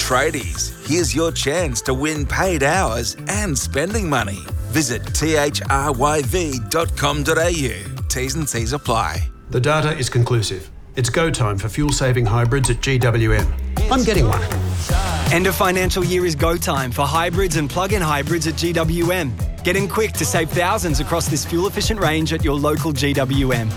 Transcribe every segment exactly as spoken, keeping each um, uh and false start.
Tradies, here's your chance to win paid hours and spending money. Visit t h r y v dot com dot a u. T's and C's apply. The data is conclusive. It's go time for fuel-saving hybrids at G W M. I'm getting one. End of financial year is go time for hybrids and plug-in hybrids at G W M. Get in quick to save thousands across this fuel-efficient range at your local G W M.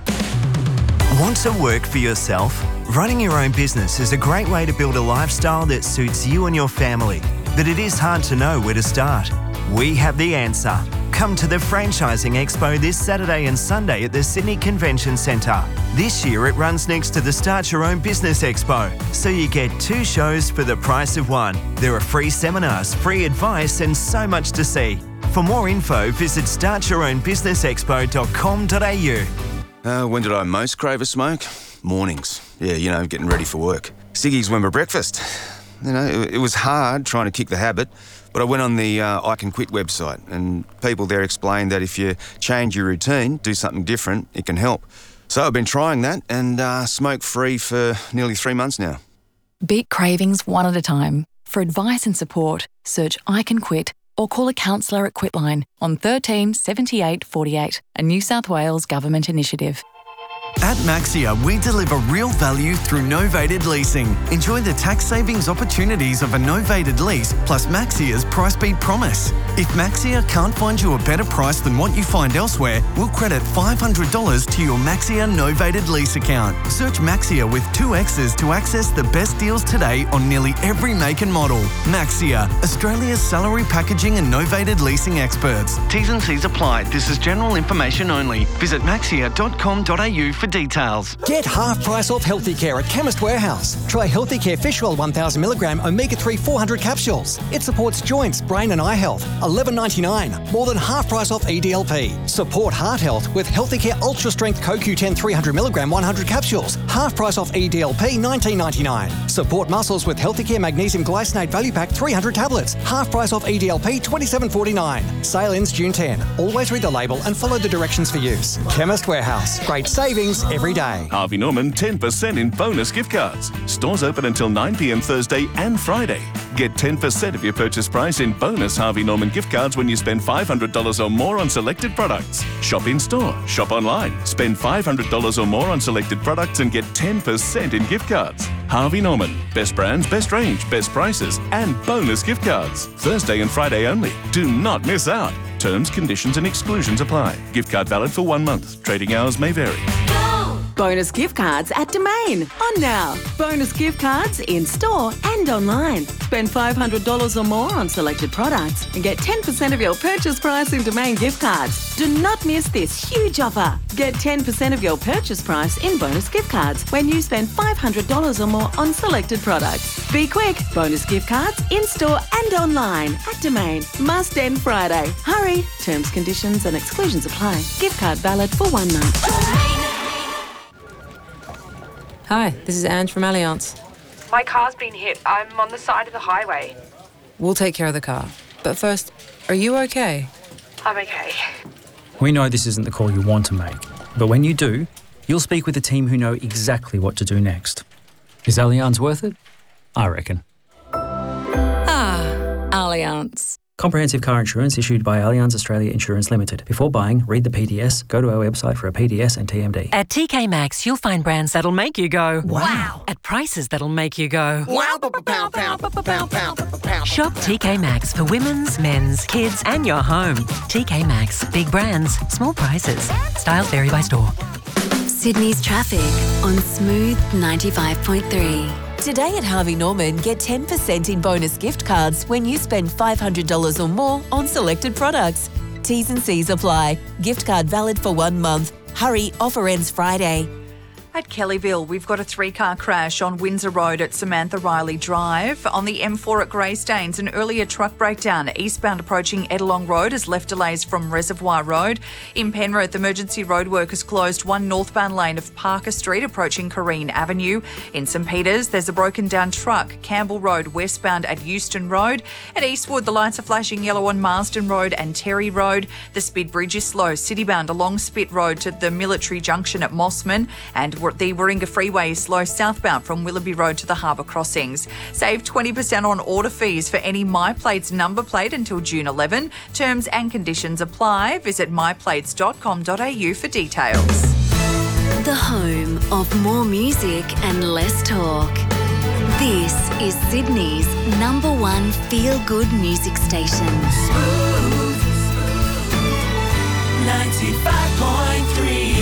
Want to work for yourself? Running your own business is a great way to build a lifestyle that suits you and your family, but it is hard to know where to start. We have the answer. Come to the Franchising Expo this Saturday and Sunday at the Sydney Convention Centre. This year it runs next to the Start Your Own Business Expo, so you get two shows for the price of one. There are free seminars, free advice and so much to see. For more info, visit start your own business expo dot com dot a u. Uh, when did I most crave a smoke? Mornings. Yeah, you know, getting ready for work. Ciggies were my breakfast. You know, it, it was hard trying to kick the habit, but I went on the uh, I Can Quit website and people there explained that if you change your routine, do something different, it can help. So I've been trying that and uh, smoke-free for nearly three months now. Beat cravings one at a time. For advice and support, search I Can Quit or call a counsellor at Quitline on thirteen seventy-eight forty-eight, a New South Wales government initiative. At Maxia, we deliver real value through novated leasing. Enjoy the tax savings opportunities of a novated lease plus Maxia's price beat promise. If Maxia can't find you a better price than what you find elsewhere, we'll credit five hundred dollars to your Maxia novated lease account. Search Maxia with two X's to access the best deals today on nearly every make and model. Maxia, Australia's salary packaging and novated leasing experts. T's and C's apply. This is general information only. Visit maxia dot com dot a u for details. Get half price off Healthy Care at Chemist Warehouse. Try Healthy Care Fish Oil one thousand milligram omega three four hundred capsules. It supports joints, brain and eye health. eleven ninety-nine. More than half price off E D L P. Support heart health with Healthy Care Ultra Strength Co Q ten three hundred milligram one hundred capsules. Half price off E D L P nineteen ninety-nine. Support muscles with Healthy Care Magnesium Glycinate Value Pack three hundred tablets. Half price off E D L P twenty-seven forty-nine. Sale ends June tenth. Always read the label and follow the directions for use. Chemist Warehouse. Great savings every day. Harvey Norman ten percent in bonus gift cards. Stores open until nine p m Thursday and Friday. Get ten percent of your purchase price in bonus Harvey Norman gift cards when you spend five hundred dollars or more on selected products. Shop in store, shop online. Spend five hundred dollars or more on selected products and get ten percent in gift cards. Harvey Norman. Best brands, best range, best prices and bonus gift cards. Thursday and Friday only. Do not miss out. Terms, conditions and exclusions apply. Gift card valid for one month. Trading hours may vary. Bonus gift cards at Domain. On now. Bonus gift cards in store and online. Spend five hundred dollars or more on selected products and get ten percent of your purchase price in Domain gift cards. Do not miss this huge offer. Get ten percent of your purchase price in bonus gift cards when you spend five hundred dollars or more on selected products. Be quick. Bonus gift cards in store and online at Domain. Must end Friday. Hurry. Terms, conditions and exclusions apply. Gift card valid for one month. Hi, this is Ange from Allianz. My car's been hit. I'm on the side of the highway. We'll take care of the car. But first, are you okay? I'm okay. We know this isn't the call you want to make, but when you do, you'll speak with a team who know exactly what to do next. Is Allianz worth it? I reckon. Ah, Allianz. Comprehensive car insurance issued by Allianz Australia Insurance Limited. Before buying, read the P D S, go to our website for a P D S and T M D. At T K Maxx, you'll find brands that'll make you go, wow. At prices that'll make you go, wow. Shop T K Maxx for women's, men's, kids and your home. T K Maxx. Big brands, small prices. Styles vary by store. Sydney's traffic on Smooth ninety-five point three. Today at Harvey Norman, get ten percent in bonus gift cards when you spend five hundred dollars or more on selected products. T's and C's apply. Gift card valid for one month. Hurry, offer ends Friday. At Kellyville, we've got a three-car crash on Windsor Road at Samantha Riley Drive. On the M four at Greystanes, an earlier truck breakdown eastbound approaching Edelong Road has left delays from Reservoir Road. In Penrith, emergency road workers closed one northbound lane of Parker Street approaching Corrine Avenue. In St Peters, there's a broken-down truck, Campbell Road westbound at Euston Road. At Eastwood, the lights are flashing yellow on Marsden Road and Terry Road. The Spit Bridge is slow, citybound along Spit Road to the Military Junction at Mossman. And the Warringah Freeway is slow southbound from Willoughby Road to the Harbour Crossings. Save twenty percent on order fees for any MyPlates number plate until June eleventh. Terms and conditions apply. Visit my plates dot com dot a u for details. The home of more music and less talk. This is Sydney's number one feel-good music station. ninety-five point three.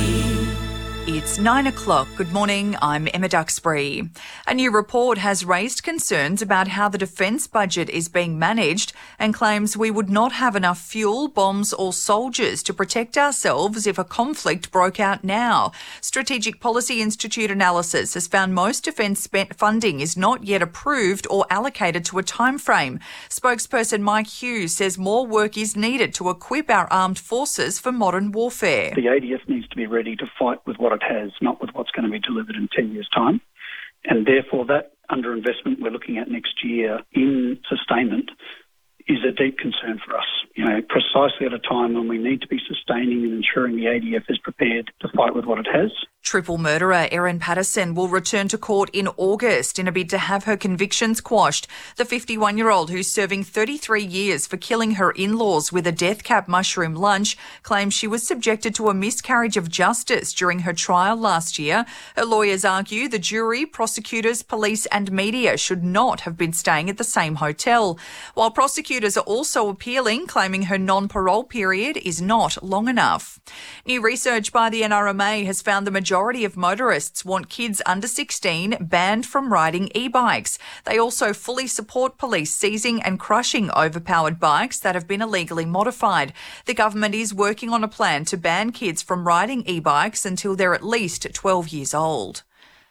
It's nine o'clock. Good morning, I'm Emma Duxbury. A new report has raised concerns about how the defence budget is being managed and claims we would not have enough fuel, bombs or soldiers to protect ourselves if a conflict broke out now. Strategic Policy Institute analysis has found most defence funding is not yet approved or allocated to a timeframe. Spokesperson Mike Hughes says more work is needed to equip our armed forces for modern warfare. The A D F needs to be ready to fight with what it has, not with what's going to be delivered in ten years' time. And therefore, that underinvestment we're looking at next year in sustainment is a deep concern for us. You know, precisely at a time when we need to be sustaining and ensuring the A D F is prepared to fight with what it has. Triple murderer Erin Patterson will return to court in August in a bid to have her convictions quashed. The fifty-one-year-old, who's serving thirty-three years for killing her in-laws with a death cap mushroom lunch, claims she was subjected to a miscarriage of justice during her trial last year. Her lawyers argue the jury, prosecutors, police and media should not have been staying at the same hotel, while prosecutors are also appealing, claiming her non-parole period is not long enough. New research by the N R M A has found the majority majority of motorists want kids under sixteen banned from riding e-bikes. They also fully support police seizing and crushing overpowered bikes that have been illegally modified. The government is working on a plan to ban kids from riding e-bikes until they're at least twelve years old.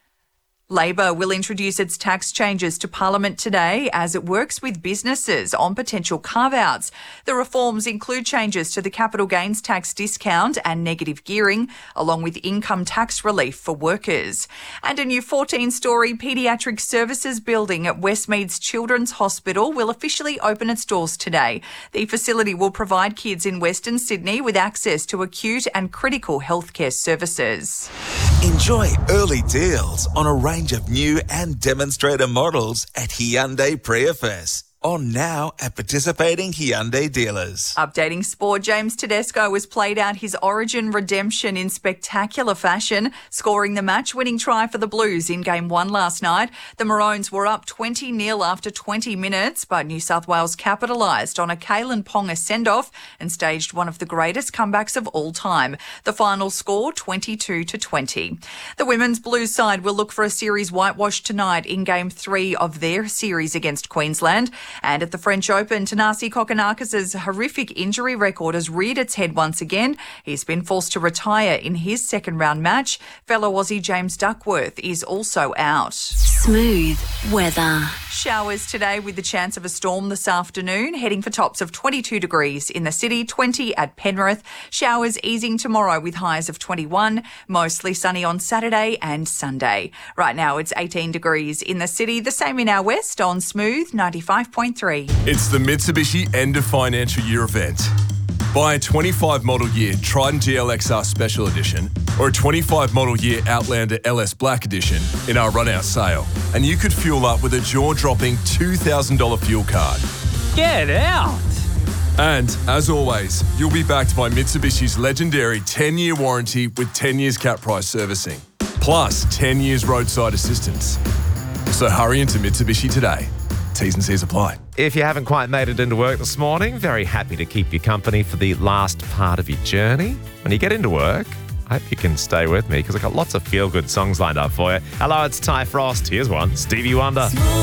Labor will introduce its tax changes to Parliament today as it works with businesses on potential carve-outs. The reforms include changes to the capital gains tax discount and negative gearing, along with income tax relief for workers. And a new fourteen-storey paediatric services building at Westmeads Children's Hospital will officially open its doors today. The facility will provide kids in Western Sydney with access to acute and critical healthcare services. Enjoy early deals on a range of new and demonstrator models at Hyundai Priefus. On now at participating Hyundai dealers. Updating sport, James Tedesco has played out his Origin redemption in spectacular fashion, scoring the match-winning try for the Blues in Game one last night. The Maroons were up twenty nil after twenty minutes, but New South Wales capitalised on a Kalen Ponga send-off and staged one of the greatest comebacks of all time. The final score, twenty-two to twenty. The Women's Blues side will look for a series whitewash tonight in Game three of their series against Queensland. And at the French Open, Thanasi Kokkinakis' horrific injury record has reared its head once again. He's been forced to retire in his second round match. Fellow Aussie James Duckworth is also out. Smooth weather. Showers today with the chance of a storm this afternoon, heading for tops of twenty-two degrees in the city, twenty at Penrith. Showers easing tomorrow with highs of twenty-one, mostly sunny on Saturday and Sunday. Right now it's eighteen degrees in the city, the same in our west on Smooth ninety-five point three. It's the Mitsubishi end of financial year event. Buy a twenty-five model year Triton G L X R Special Edition or a twenty-five model year Outlander L S Black Edition in our run-out sale, and you could fuel up with a jaw-dropping two thousand dollars fuel card. Get out! And, as always, you'll be backed by Mitsubishi's legendary ten-year warranty with ten years cap price servicing, plus ten years roadside assistance. So hurry into Mitsubishi today. T's and C's apply. If you haven't quite made it into work this morning, very happy to keep you company for the last part of your journey. When you get into work, I hope you can stay with me because I've got lots of feel-good songs lined up for you. Hello, it's Ty Frost. Here's one, Stevie Wonder.